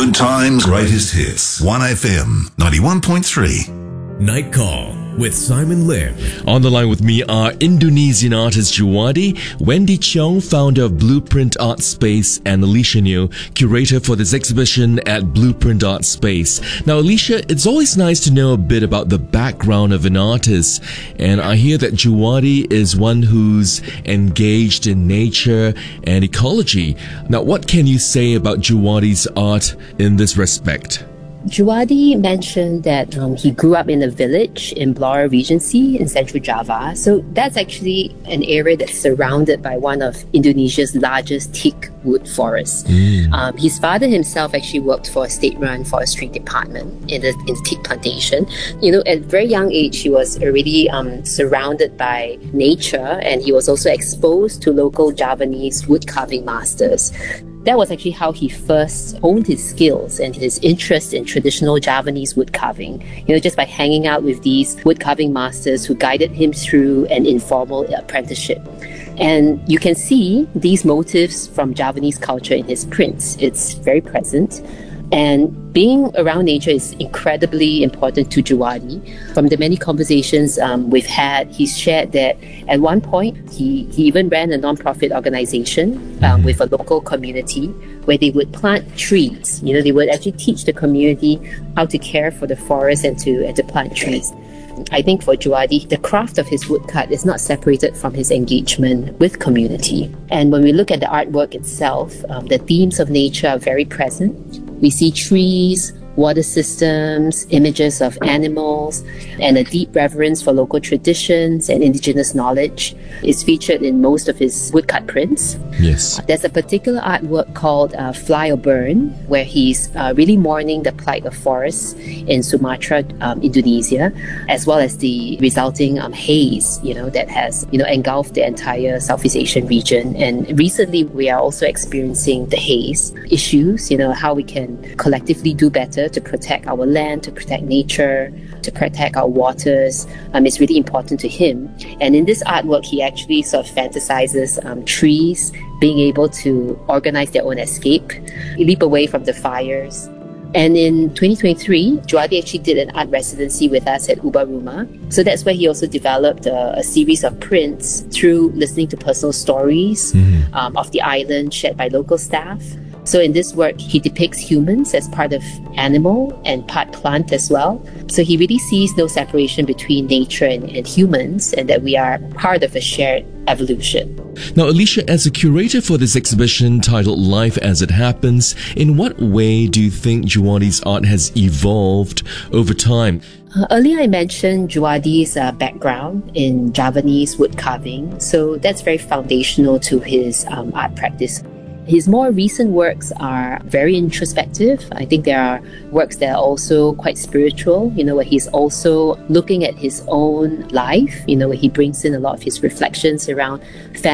Good times, greatest hits. 1FM 91.3. Night Call with Simon Lim. On the line with me are Indonesian artist Juwadi, Wendy Cheong, founder of Blueprint Art Space, and Alicia Neo, curator for this exhibition at Blueprint Art Space. Now, Alicia, it's always nice to know a bit about the background of an artist, and I hear that Juwadi is one who's engaged in nature and ecology. Now, what can you say about Juwadi's art in this respect? Juwadi mentioned that he grew up in a village in Blora Regency in central Java. So that's actually an area that's surrounded by one of Indonesia's largest teak wood forests. His father himself actually worked for a state-run forestry department in the teak plantation. You know, at a very young age, he was already surrounded by nature, and he was also exposed to local Javanese wood carving masters. That was actually how he first honed his skills and his interest in traditional Javanese wood carving, you know, just by hanging out with these wood carving masters who guided him through an informal apprenticeship. And you can see these motifs from Javanese culture in his prints. It's very present. And being around nature is incredibly important to Juwadi. From the many conversations we've had, he's shared that at one point, he even ran a non-profit organization with a local community where they would plant trees. You know, they would actually teach the community how to care for the forest and to plant trees. I think for Juwadi, the craft of his woodcut is not separated from his engagement with community. And when we look at the artwork itself, the themes of nature are very present. We see trees, water systems, images of animals, and a deep reverence for local traditions and indigenous knowledge is featured in most of his woodcut prints. Yes. There's a particular artwork called Fly or Burn, where he's really mourning the plight of forests in Sumatra, Indonesia, as well as the resulting haze, you know, that has, you know, engulfed the entire Southeast Asian region. And recently, we are also experiencing the haze issues, you know, how we can collectively do better to protect our land, to protect nature, to protect our waters. It's really important to him. And in this artwork, he actually sort of fantasizes trees being able to organize their own escape, leap away from the fires. And in 2023, Juwadi actually did an art residency with us at Ubaruma. So that's where he also developed a series of prints through listening to personal stories of the island shared by local staff. So in this work, he depicts humans as part of animal and part plant as well. So he really sees no separation between nature and humans, and that we are part of a shared evolution. Now, Alicia, as a curator for this exhibition titled Life as It Happens, in what way do you think Juwadi's art has evolved over time? Earlier, I mentioned Juwadi's background in Javanese wood carving. So that's very foundational to his art practice. His more recent works are very introspective. I think there are works that are also quite spiritual, you know, where he's also looking at his own life, you know, where he brings in a lot of his reflections around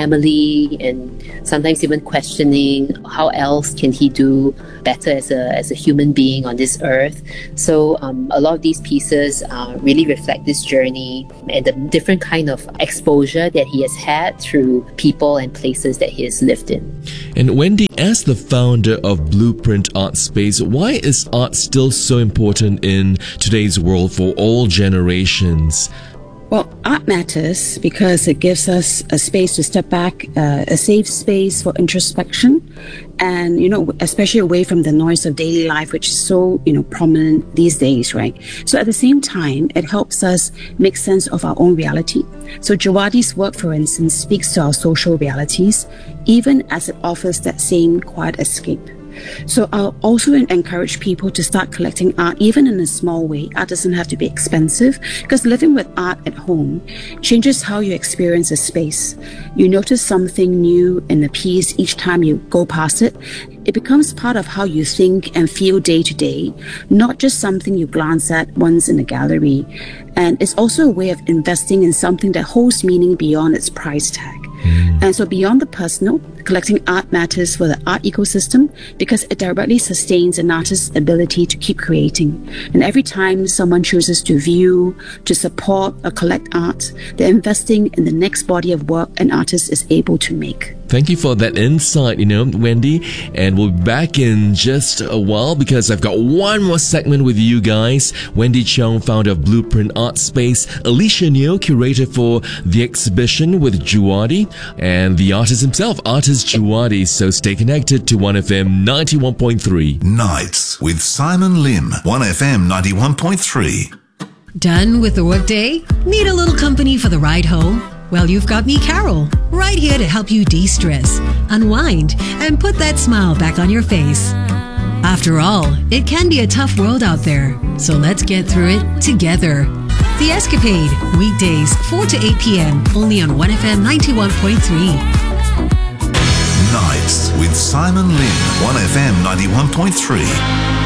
family and sometimes even questioning how else can he do better as a human being on this earth. So a lot of these pieces really reflect this journey and the different kind of exposure that he has had through people and places that he has lived in. And Wendy, as the founder of Blueprint Art Space, why is art still so important in today's world for all generations? Well, art matters because it gives us a space to step back, a safe space for introspection, and, you know, especially away from the noise of daily life, which is so, you know, prominent these days, right? So at the same time, it helps us make sense of our own reality. So Juwadi's work, for instance, speaks to our social realities, even as it offers that same quiet escape. So I'll also encourage people to start collecting art, even in a small way. Art doesn't have to be expensive, because living with art at home changes how you experience a space. You notice something new in a piece each time you go past it. It becomes part of how you think and feel day to day, not just something you glance at once in a gallery. And it's also a way of investing in something that holds meaning beyond its price tag. And so beyond the personal, collecting art matters for the art ecosystem because it directly sustains an artist's ability to keep creating. And every time someone chooses to view, to support or collect art, they're investing in the next body of work an artist is able to make. Thank you for that insight, Wendy. And we'll be back in just a while because I've got one more segment with you guys. Wendy Cheung, founder of Blueprint Art Space. Alicia Neo, curator for the exhibition with Juwadi. And the artist himself, artist Juwadi. So stay connected to 1FM 91.3. Nights with Simon Lim. 1FM 91.3. Done with the workday? Need a little company for the ride home? Well, you've got me, Carol, right here to help you de-stress, unwind, and put that smile back on your face. After all, it can be a tough world out there, so let's get through it together. The Escapade, weekdays 4 to 8 p.m. only on 1FM 91.3. Nights with Simon Lim. 1FM 91.3.